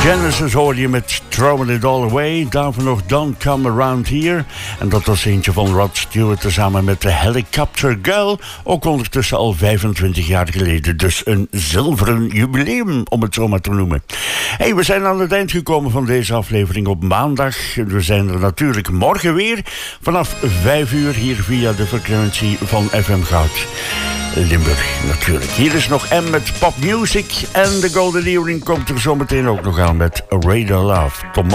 Genesis hoorde je met Throwing It All Away. Daarvoor nog Don't Come Around Here. En dat was eentje van Rod Stewart tezamen met de Helicopter Girl. Ook ondertussen al 25 jaar geleden. Dus een zilveren jubileum, om het zo maar te noemen. Hey, we zijn aan het eind gekomen van deze aflevering op maandag. We zijn er natuurlijk morgen weer. Vanaf 5 uur hier via de frequentie van FM Goud. Limburg natuurlijk. Hier is nog M met Pop Music. En de Golden Earring komt er zometeen ook nog aan met Radar Love. Tot morgen.